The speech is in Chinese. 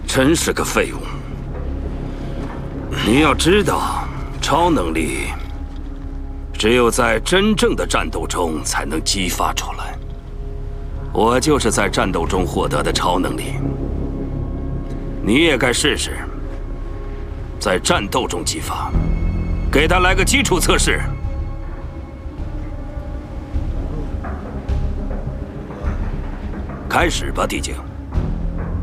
真是个废物。你要知道，超能力只有在真正的战斗中才能激发出来。我就是在战斗中获得的超能力。你也该试试，在战斗中激发。给他来个基础测试。开始吧，地精。